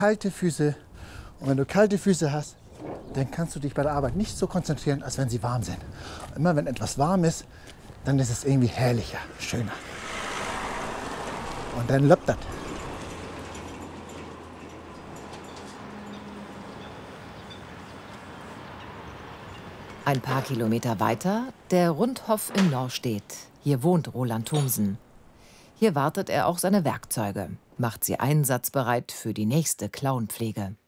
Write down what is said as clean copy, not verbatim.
kalte Füße. Und wenn du kalte Füße hast, dann kannst du dich bei der Arbeit nicht so konzentrieren, als wenn sie warm sind. Und immer wenn etwas warm ist, dann ist es irgendwie herrlicher, schöner. Und dann läuft das. Ein paar Kilometer weiter der Rundhof in Norstedt. Hier wohnt Roland Thomsen. Hier wartet er auch seine Werkzeuge, macht sie einsatzbereit für die nächste Klauenpflege.